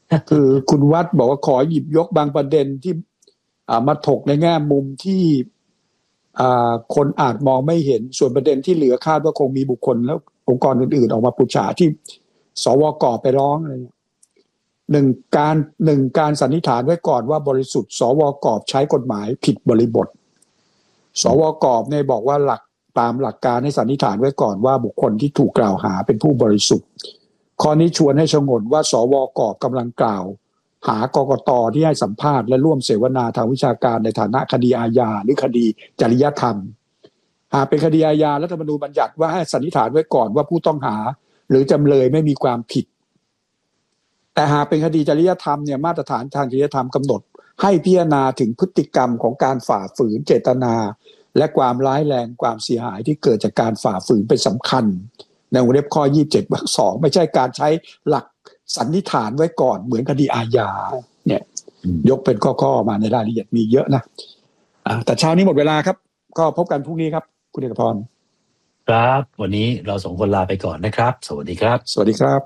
คือคุณวัดบอกว่าขอหยิบยกบางประเด็นที่มาถกในแง่มุมที่คนอาจมองไม่เห็นส่วนประเด็นที่เหลือคาดว่าคงมีบุคคลแล้วองค์กรอื่นๆออกมาปูฉาที่สวก.ไปร้องอะไรหนึ่งการสันนิษฐานไว้ก่อนว่าบริสุทธิ์สวก.ใช้กฎหมายผิดบริบทสวก.เนี่ยบอกว่าตามหลักการให้สันนิษฐานไว้ก่อนว่าบุคคลที่ถูกกล่าวหาเป็นผู้บริสุทธิ์ข้อนี้ชวนให้ชงนว่าสวก.กำลังกล่าวหากกต.ที่ให้สัมภาษณ์และร่วมเสวนาทางวิชาการในฐานะคดีอาญาหรือคดีจริยธรรมหากเป็นคดีอาญารัฐธรรมนูญบัญญัติว่าให้สันนิษฐานไว้ก่อนว่าผู้ต้องหาหรือจำเลยไม่มีความผิดแต่หากเป็นคดีจริยธรรมเนี่ยมาตรฐานทางจริยธรรมกำหนดให้พิจารณาถึงพฤติกรรมของการฝ่าฝืนเจตนาและความร้ายแรงความเสียหายที่เกิดจากการฝ่าฝืนเป็นสำคัญในวงเล็บข้อ27วรรค2ไม่ใช่การใช้หลักสันนิษฐานไว้ก่อนเหมือนคดีอาญาเนี่ยยกเป็นข้อๆมาในรายละเอียดมีเยอะนะแต่เช้านี้หมดเวลาครับก็พบกันพรุ่งนี้ครับคุณเอกพรครับวันนี้เราสองคนลาไปก่อนนะครับสวัสดีครับสวัสดีครับ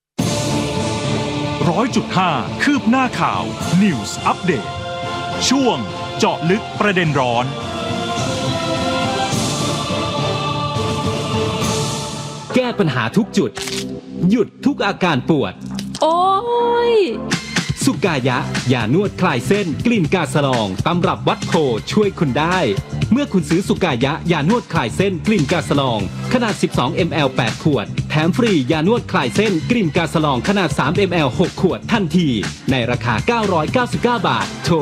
100.5 คืบหน้าข่าว News Update ช่วงเจาะลึกประเด็นร้อนแก้ปัญหาทุกจุดหยุดทุกอาการปวดโอ้ยสุกายะยานวดคลายเส้นกลิ่นกาสลองตำรับวัดโพช่วยคุณได้เมื่อคุณซื้อสุกายะยานวดคลายเส้นกลิ่นกาสลองขนาด12 ml 8 ขวดแถมฟรียานวดคลายเส้นกลิ่นกาสลองขนาด3 ml 6 ขวดทันทีในราคา999 บาทโทร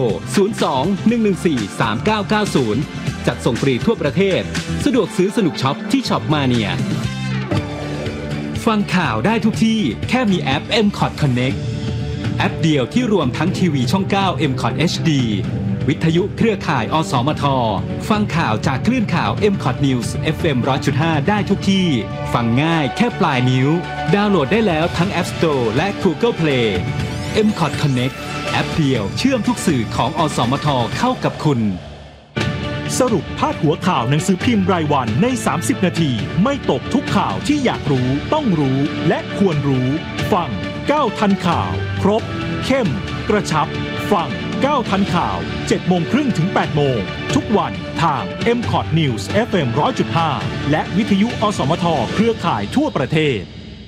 02-114-3990จัดส่งฟรีทั่วประเทศสะดวกซื้อสนุกช็อปที่ช็อปมาเนียฟังข่าวได้ทุกที่แค่มีแอป MCOT Connect แอปเดียวที่รวมทั้งทีวีช่อง 9 MCOT HD วิทยุเครือข่ายอสมทฟังข่าวจากคลื่นข่าว MCOT News FM 100.5 ได้ทุกที่ฟังง่ายแค่ปลายนิ้วดาวน์โหลดได้แล้วทั้ง App Store และ Google Play MCOT Connect แอปเดียวเชื่อมทุกสื่อของอสมทเข้ากับคุณสรุปพาดหัวข่าวหนังสือพิมพ์รายวันใน30นาทีไม่ตกทุกข่าวที่อยากรู้ต้องรู้และควรรู้ฟัง9ทันข่าวครบเข้มกระชับฟัง9ทันข่าว 7:30 ถึง 8:00 นทุกวันทาง MCOT News FM 100.5 และวิทยุอสมทเครือข่ายทั่วประเทศ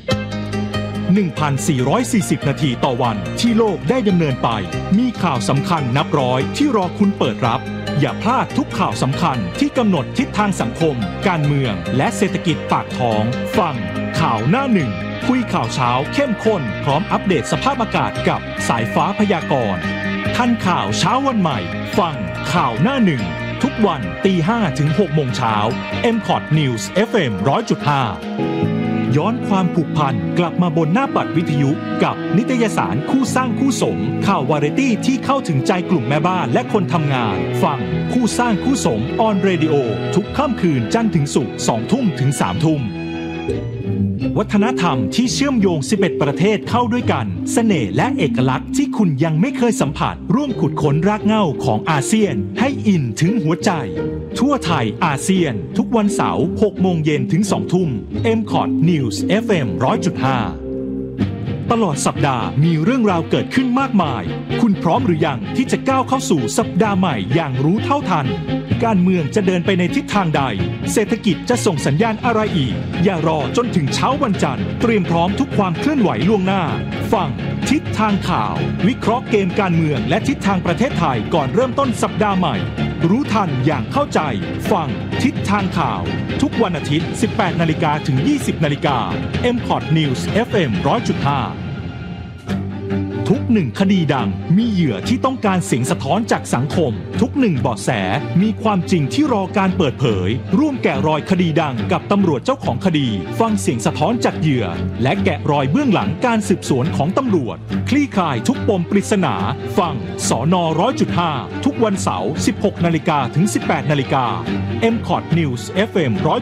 1,440 นาทีต่อวันที่โลกได้ดำเนินไปมีข่าวสำคัญนับร้อยที่รอคุณเปิดรับอย่าพลาดทุกข่าวสำคัญที่กำหนดทิศทางสังคมการเมืองและเศรษฐกิจปากท้องฟังข่าวหน้าหนึ่งคุยข่าวเช้าเข้มข้นพร้อมอัปเดตสภาพอากาศกับสายฟ้าพยากรณ์ทันข่าวเช้าวันใหม่ฟังข่าวหน้าหนึ่งทุกวัน 5:00 ถึง 6:00 นเช้า MCOT News FM 100.5 ย้อนความผูกพันกลับมาบนหน้าปัดวิทยุกับนิตยสารคู่สร้างคู่สมข่าววาไรตี้ที่เข้าถึงใจกลุ่มแม่บ้านและคนทำงานฟังคู่สร้างคู่สมออนเรดิโอทุกค่ำคืนจันทร์ถึงศุกร์ 20:00 ถึง 3:00 นวัฒนธรรมที่เชื่อมโยง11ประเทศเข้าด้วยกันเสน่ห์และเอกลักษณ์ที่คุณยังไม่เคยสัมผัสร่วมขุดค้นรากเหง้าของอาเซียนให้อินถึงหัวใจทั่วไทยอาเซียนทุกวันเสาร์ 18:00 นถึง 20:00 นMCOT News FM 100.5 ตลอดสัปดาห์มีเรื่องราวเกิดขึ้นมากมายคุณพร้อมหรือยังที่จะก้าวเข้าสู่สัปดาห์ใหม่อย่างรู้เท่าทันการเมืองจะเดินไปในทิศทางใดเศรษฐกิจจะส่งสัญญาณอะไรอีกอย่ารอจนถึงเช้าวันจันทร์เตรียมพร้อมทุกความเคลื่อนไหวล่วงหน้าฟังทิศทางข่าววิเคราะห์เกมการเมืองและทิศทางประเทศไทยก่อนเริ่มต้นสัปดาห์ใหม่รู้ทันอย่างเข้าใจฟังทิศทางข่าวทุกวันอาทิตย์ 18:00 นถึง 20:00 นMCOT News FM 100.5ทุกหนึ่งคดีดังมีเหยื่อที่ต้องการเสียงสะท้อนจากสังคมทุกหนึ่งเบาะแสมีความจริงที่รอการเปิดเผยร่วมแกะรอยคดีดังกับตำรวจเจ้าของคดีฟังเสียงสะท้อนจากเหยื่อและแกะรอยเบื้องหลังการสืบสวนของตำรวจคลี่คลายทุกปมปริศนาฟังสน. 100.5 ทุกวันเสาร์ 16:00 นถึง 18:00 นMCOT News FM 100.5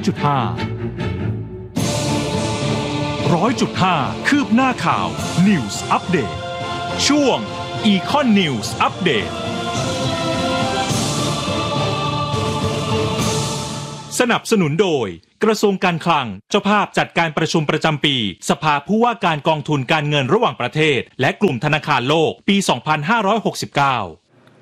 100.5 คืบหน้าข่าว News Updateช่วง Econ News Update สนับสนุนโดยกระทรวงการคลังเจ้าภาพจัดการประชุมประจำปีสภาผู้ว่าการกองทุนการเงินระหว่างประเทศและกลุ่มธนาคารโลกปี 2569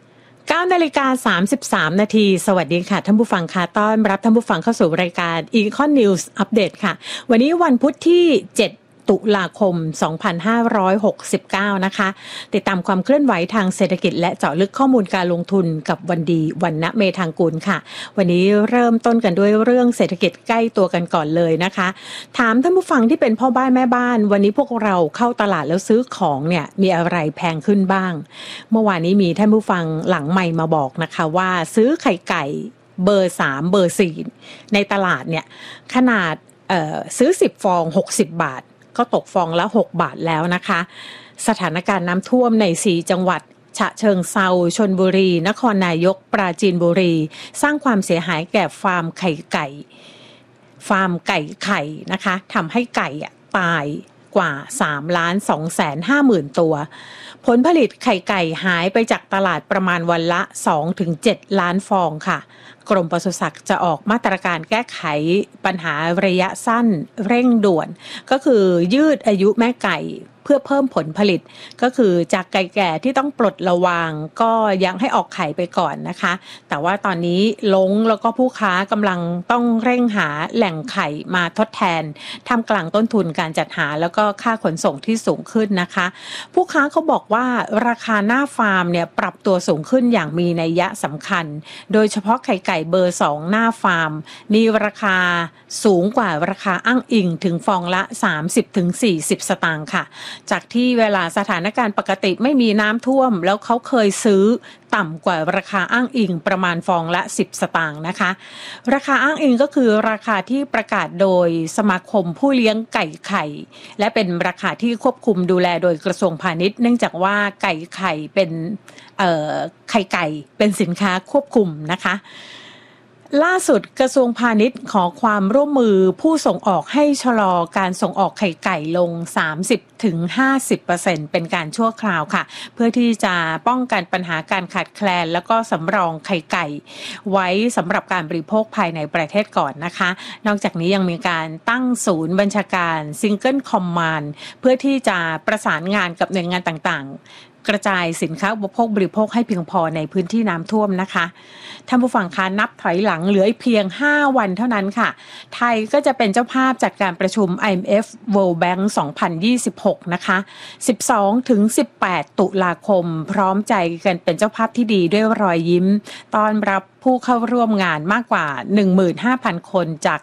9:33 นาทีสวัสดีค่ะท่านผู้ฟังค่ะต้อนรับท่านผู้ฟังเข้าสู่รายการ Econ News Update ค่ะวันนี้วันพุธที่7ตุลาคม 2569 นะคะติดตามความเคลื่อนไหวทางเศรษฐกิจและเจาะลึกข้อมูลการลงทุนกับวันดีวรรณเมธางกูลค่ะวันนี้เริ่มต้นกันด้วยเรื่องเศรษฐกิจใกล้ตัวกันก่อนเลยนะคะถามท่านผู้ฟังที่เป็นพ่อบ้านแม่บ้านวันนี้พวกเราเข้าตลาดแล้วซื้อของเนี่ยมีอะไรแพงขึ้นบ้างเมื่อวานนี้มีท่านผู้ฟังหลังไมค์มาบอกนะคะว่าซื้อไข่ไก่เบอร์3เบอร์4ในตลาดเนี่ยขนาดซื้อ10ฟอง60 บาทก็ตกฟองละ6 บาทแล้วนะคะสถานการณ์น้ำท่วมใน4จังหวัดฉะเชิงเทราชลบุรีนครนายกปราจีนบุรีสร้างความเสียหายแก่ฟาร์มไข่ไก่นะคะทำให้ไก่ตายกว่า 3,250,000 ตัวผลผลิตไข่ไก่หายไปจากตลาดประมาณวันละ 2-7 ล้านฟองค่ะกรมปศุสัตว์จะออกมาตรการแก้ไขปัญหาระยะสั้นเร่งด่วนก็คือยืดอายุแม่ไก่เพื่อเพิ่มผลผลิตก็คือจากไก่แก่ที่ต้องปลดระวางก็ยังให้ออกไข่ไปก่อนนะคะแต่ว่าตอนนี้แล้วก็ผู้ค้ากำลังต้องเร่งหาแหล่งไข่มาทดแทนท่ามกลางต้นทุนการจัดหาแล้วก็ค่าขนส่งที่สูงขึ้นนะคะผู้ค้าเขาบอกว่าราคาหน้าฟาร์มเนี่ยปรับตัวสูงขึ้นอย่างมีนัยยะสำคัญโดยเฉพาะไข่ไก่เบอร์2หน้าฟาร์มมีราคาสูงกว่าราคาอ้างอิงถึงฟองละ 30-40 สตางค์ค่ะจากที่เวลาสถานการณ์ปกติไม่มีน้ำท่วมแล้วเขาเคยซื้อต่ำกว่าราคาอ้างอิงประมาณฟองละ10 สตางค์นะคะราคาอ้างอิงก็คือราคาที่ประกาศโดยสมาคมผู้เลี้ยงไก่ไข่และเป็นราคาที่ควบคุมดูแลโดยกระทรวงพาณิชย์เนื่องจากว่าไก่ไข่เป็นไข่ไก่เป็นสินค้าควบคุมนะคะล่าสุดกระทรวงพาณิชย์ขอความร่วมมือผู้ส่งออกให้ชะลอการส่งออกไข่ไก่ลง 30-50% เป็นการชั่วคราวค่ะเพื่อที่จะป้องกันปัญหาการขาดแคลนแล้วก็สำรองไข่ไก่ไว้สำหรับการบริโภคภายในประเทศก่อนนะคะนอกจากนี้ยังมีการตั้งศูนย์บัญชาการซิงเกิลคอมมานด์เพื่อที่จะประสานงานกับหน่วยงานต่างๆกระจายสินค้าอุปโภคบริโภคให้เพียงพอในพื้นที่น้ำท่วมนะคะท่านผู้ฟังคะนับถอยหลังเหลือเพียง5 วันเท่านั้นค่ะไทยก็จะเป็นเจ้าภาพจัดการประชุม IMF World Bank 2026 นะคะ 12-18 ตุลาคมพร้อมใจกันเป็นเจ้าภาพที่ดีด้วยรอยยิ้มต้อนรับผู้เข้าร่วมงานมากกว่า 15,000 คนจาก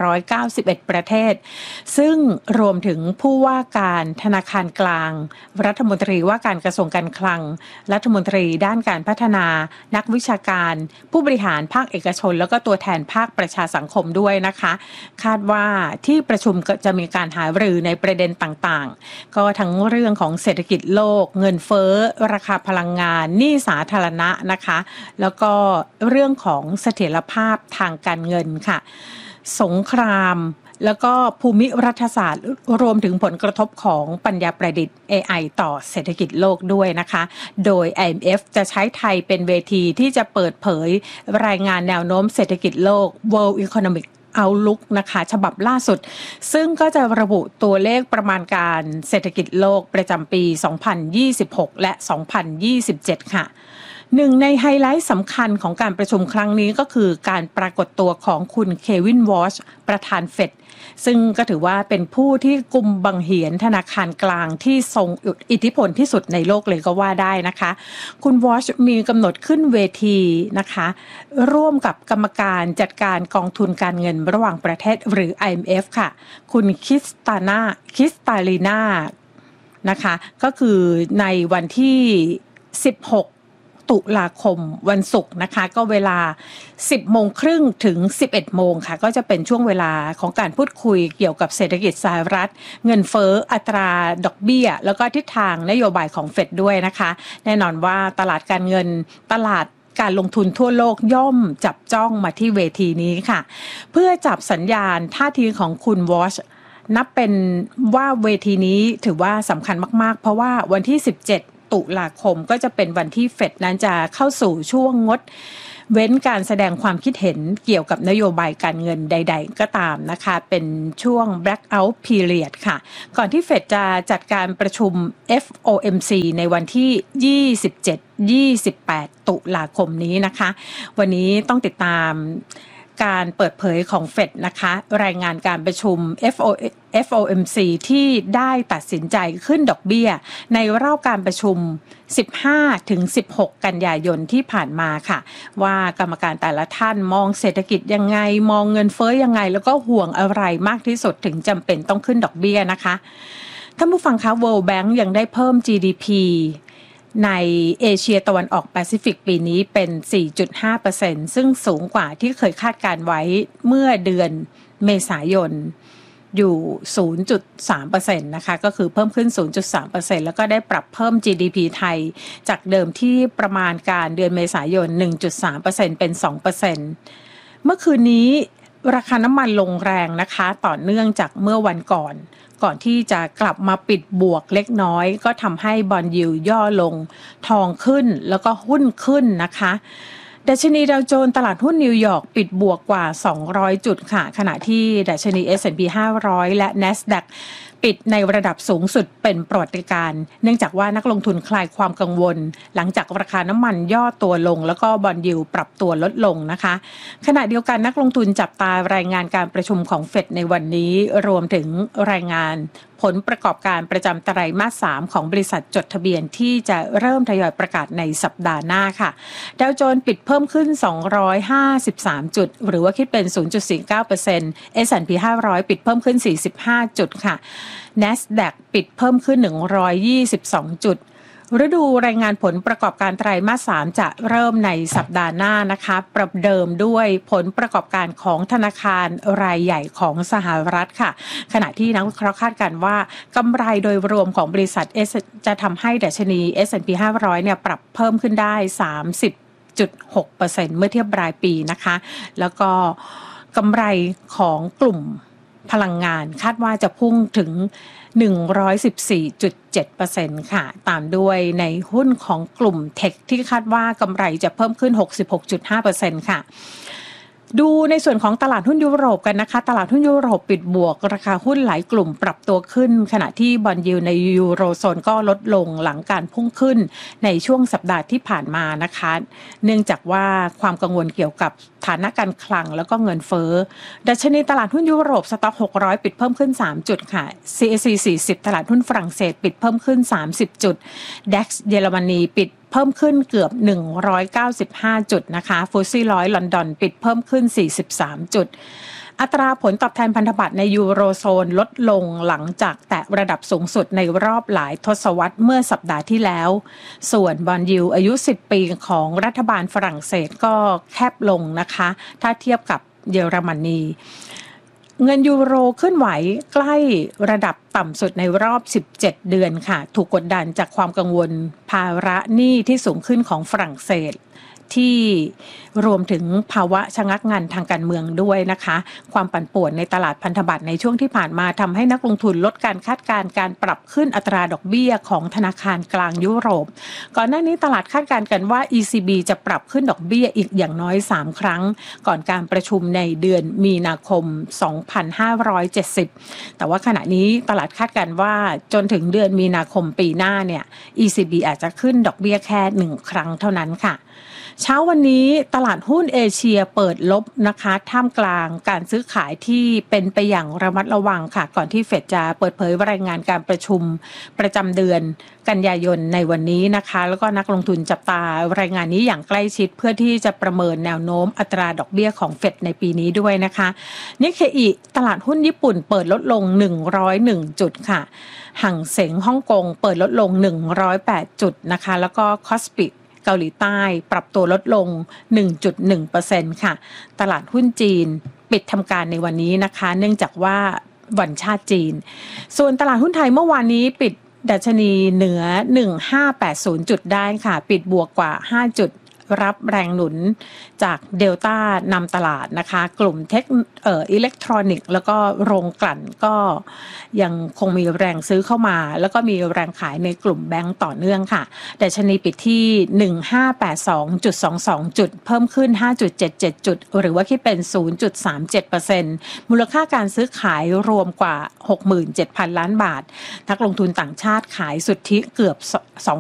191ประเทศซึ่งรวมถึงผู้ว่าการธนาคารกลางรัฐมนตรีว่าการกระทรวงการคลังรัฐมนตรีด้านการพัฒนานักวิชาการผู้บริหารภาคเอกชนแล้วก็ตัวแทนภาคประชาสังคมด้วยนะคะคาดว่าที่ประชุมจะมีการหารือในประเด็นต่างๆก็ทั้งเรื่องของเศรษฐกิจโลกเงินเฟ้อราคาพลังงานหนี้สาธารณะนะคะแล้วก็เรื่องของเสถียรภาพทางการเงินค่ะสงครามแล้วก็ภูมิรัฐศาสตร์รวมถึงผลกระทบของปัญญาประดิษฐ์ AI ต่อเศรษฐกิจโลกด้วยนะคะโดย IMF จะใช้ไทยเป็นเวทีที่จะเปิดเผยรายงานแนวโน้มเศรษฐกิจโลก World Economic Outlook นะคะฉบับล่าสุดซึ่งก็จะระบุตัวเลขประมาณการเศรษฐกิจโลกประจำปี 2026 และ 2027 ค่ะหนึ่งในไฮไลท์สำคัญของการประชุมครั้งนี้ก็คือการปรากฏตัวของคุณเควินวอชประธานเฟดซึ่งก็ถือว่าเป็นผู้ที่กุมบังเหียนธนาคารกลางที่ทรงอิทธิพลที่สุดในโลกเลยก็ว่าได้นะคะคุณวอชมีกำหนดขึ้นเวทีนะคะร่วมกับกรรมการจัดการกองทุนการเงินระหว่างประเทศหรือ IMF ค่ะคุณคริสตาลีนานะคะก็คือในวันที่16ตุลาคมวันศุกร์นะคะก็เวลา 10:30 ถึง 11:00 นค่ะก็จะเป็นช่วงเวลาของการพูดคุยเกี่ยวกับเศรษฐกิจสหรัฐเงินเฟ้ออัตราดอกเบี้ยแล้วก็ทิศทางนโยบายของเฟดด้วยนะคะแน่นอนว่าตลาดการเงินตลาดการลงทุนทั่วโลกย่อมจับจ้องมาที่เวทีนี้ค่ะเพื่อจับสัญญาณท่าทีของคุณวอชนับเป็นว่าเวทีนี้ถือว่าสำคัญมากๆเพราะว่าวันที่17ตุลาคมก็จะเป็นวันที่เฟดนั้นจะเข้าสู่ช่วงงดเว้นการแสดงความคิดเห็นเกี่ยวกับนโยบายการเงินใดๆก็ตามนะคะเป็นช่วง blackout period ค่ะก่อนที่เฟดจะจัดการประชุม FOMC ในวันที่ 27-28 ตุลาคมนี้นะคะวันนี้ต้องติดตามการเปิดเผยของเฟดนะคะรายงานการประชุม FOMC ที่ได้ตัดสินใจขึ้นดอกเบี้ยในรอบการประชุม 15-16 กันยายนที่ผ่านมาค่ะว่ากรรมการแต่ละท่านมองเศรษฐกิจยังไงมองเงินเฟ้อยังไงแล้วก็ห่วงอะไรมากที่สุดถึงจำเป็นต้องขึ้นดอกเบี้ยนะคะท่านผู้ฟังคะ World Bank ยังได้เพิ่ม GDPในเอเชียตะวันออกแปซิฟิกปีนี้เป็น 4.5% ซึ่งสูงกว่าที่เคยคาดการไว้เมื่อเดือนเมษายนอยู่ 0.3% นะคะก็คือเพิ่มขึ้น 0.3% แล้วก็ได้ปรับเพิ่ม GDP ไทยจากเดิมที่ประมาณการเดือนเมษายน 1.3% เป็น 2% เมื่อคืนนี้ราคาน้ำมันลงแรงนะคะต่อเนื่องจากเมื่อวันก่อนที่จะกลับมาปิดบวกเล็กน้อยก็ทำให้บอนด์ยิลด์ย่อลงทองขึ้นแล้วก็หุ้นขึ้นนะคะดัชนีดาวโจนส์ตลาดหุ้นนิวยอร์กปิดบวกกว่า200จุดค่ะขณะที่ดัชนี S&P 500 และ NASDAQ ปิดในระดับสูงสุดเป็นประวัติการณ์เนื่องจากว่านักลงทุนคลายความกังวลหลังจากราคาน้ำมันย่อตัวลงแล้วก็บอนด์ยิลด์ปรับตัวลดลงนะคะขณะเดียวกันนักลงทุนจับตารายงานการประชุมของเฟดในวันนี้รวมถึงรายงานผลประกอบการประจำไตรมาส 3ของบริษัทจดทะเบียนที่จะเริ่มทยอยประกาศในสัปดาห์หน้าค่ะดาวโจนส์ปิดเพิ่มขึ้น253จุดหรือว่าคิดเป็น 0.49% S&P 500ปิดเพิ่มขึ้น45จุดค่ะ NASDAQ ปิดเพิ่มขึ้น122จุดฤดูรายงานผลประกอบการไตรมาส 3จะเริ่มในสัปดาห์หน้านะคะประเดิมด้วยผลประกอบการของธนาคารรายใหญ่ของสหรัฐค่ะขณะที่นักวิเคราะห์คาดการณ์ว่ากำไรโดยรวมของบริษัทจะทำให้ดัชนี S&P 500เนี่ยปรับเพิ่มขึ้นได้ 30.6% เมื่อเทียบรายปีนะคะแล้วก็กำไรของกลุ่มพลังงานคาดว่าจะพุ่งถึง 114.7% ค่ะตามด้วยในหุ้นของกลุ่มเทคที่คาดว่ากำไรจะเพิ่มขึ้น 66.5% ค่ะดูในส่วนของตลาดหุ้นยุโรปกันนะคะตลาดหุ้นยุโรปปิดบวกราคาหุ้นหลายกลุ่มปรับตัวขึ้นขณะที่บอนด์ยิลด์ในยูโรโซนก็ลดลงหลังการพุ่งขึ้นในช่วงสัปดาห์ที่ผ่านมานะคะเนื่องจากว่าความกังวลเกี่ยวกับฐานะการคลังแล้วก็เงินเฟ้อดัชนีตลาดหุ้นยุโรปสต็อก600ปิดเพิ่มขึ้น3จุดค่ะ CAC 40ตลาดหุ้นฝรั่งเศสปิดเพิ่มขึ้น30จุด DAX เยอรมนีปิดเพิ่มขึ้นเกือบ195จุดนะคะฟุตซี่100ลอนดอนปิดเพิ่มขึ้น43จุดอัตราผลตอบแทนพันธบัตรในยูโรโซนลดลงหลังจากแตะระดับสูงสุดในรอบหลายทศวรรษเมื่อสัปดาห์ที่แล้วส่วนบอนด์ยิลด์อายุ10ปีของรัฐบาลฝรั่งเศสก็แคบลงนะคะถ้าเทียบกับเยอรมนีเงินยูโรขึ้นไหวใกล้ระดับต่ำสุดในรอบ17เดือนค่ะถูกกดดันจากความกังวลภาระหนี้ที่สูงขึ้นของฝรั่งเศสที่รวมถึงภาวะชะงักงันทางการเมืองด้วยนะคะความปั่นป่วนในตลาดพันธบัตรในช่วงที่ผ่านมาทำให้นักลงทุนลดการคาดการณ์การปรับขึ้นอัตราดอกเบี้ยของธนาคารกลางยุโรปก่อนหน้านี้ตลาดคาดการณ์กันว่า ECB จะปรับขึ้นดอกเบี้ยอีกอย่างน้อย3ครั้งก่อนการประชุมในเดือนมีนาคม 2570แต่ว่าขณะนี้ตลาดคาดการณ์ว่าจนถึงเดือนมีนาคมปีหน้าเนี่ย ECB อาจจะขึ้นดอกเบี้ยแค่1ครั้งเท่านั้นค่ะเช้าวันนี้ตลาดหุ้นเอเชียเปิดลบนะคะท่ามกลางการซื้อขายที่เป็นไปอย่างระมัดระวังค่ะก่อนที่เฟดจะเปิดเผยรายงานการประชุมประจำเดือนกันยายนในวันนี้นะคะแล้วก็นักลงทุนจับตารายงานนี้อย่างใกล้ชิดเพื่อที่จะประเมินแนวโน้มอัตราดอกเบี้ยของเฟดในปีนี้ด้วยนะคะนิเคอิตลาดหุ้นญี่ปุ่นเปิดลดลง101จุดค่ะหังเส็งฮ่องกงเปิดลดลง108จุดนะคะแล้วก็คอสปิเกาหลีใต้ปรับตัวลดลง 1.1% ค่ะตลาดหุ้นจีนปิดทำการในวันนี้นะคะเนื่องจากว่าวันชาติจีนส่วนตลาดหุ้นไทยเมื่อวานนี้ปิดดัชนีเหนือ1580จุดได้ค่ะปิดบวกกว่า5จุดรับแรงหนุนจากเดลต้านำตลาดนะคะกลุ่มอิเล็กทรอนิกส์แล้วก็โรงกลั่นก็ยังคงมีแรงซื้อเข้ามาแล้วก็มีแรงขายในกลุ่มแบงก์ต่อเนื่องค่ะดัชนีปิดที่ 1582.22 จุดเพิ่มขึ้น 5.77 จุดหรือว่าคิดเป็น 0.37% มูลค่าการซื้อขายรวมกว่า 67,000 ล้านบาทนักลงทุนต่างชาติขายสุทธิเกือบ